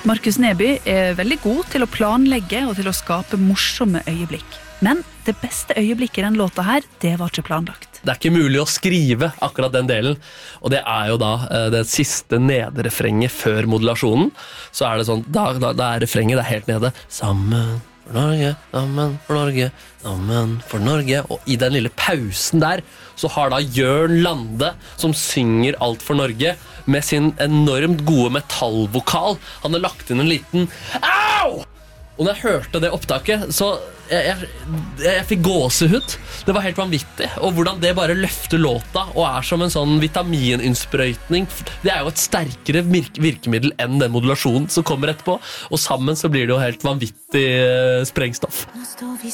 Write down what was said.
Markus Neby veldig god til å planlegge og til å skape morsomme øyeblikk. Men det beste øyeblikket i den låta her, det var ikke planlagt. Det ikke mulig å skrive akkurat den delen, og det jo da det siste nederefrenget før modulasjonen. Så det sånn, da refrenget, det helt nede. Sammen for Norge, sammen for Norge, sammen for Norge. Og i den lille pausen der, så har da Jørn Lande, som synger Alt for Norge, med sin enormt gode metallvokal. Han har lagt inn en liten Au! Og når jeg hørte det opptaket, så jeg fikk gåsehud. Det var helt vanvittig. Og hvordan det bare løfter låta og som en sånn vitamininnsprøytning. Det jo et sterkere virkemiddel enn den modulasjonen som kommer etterpå. Og sammen så blir det jo helt vanvittig sprengstoff. Nå står vi